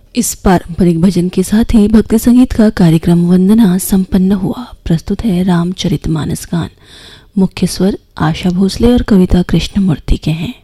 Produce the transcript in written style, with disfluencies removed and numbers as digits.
इस पारंपरिक भजन के साथ ही भक्ति संगीत का कार्यक्रम वंदना संपन्न हुआ। प्रस्तुत है रामचरितमानस गान। मुख्य स्वर आशा भोसले और कविता कृष्णमूर्ति के हैं।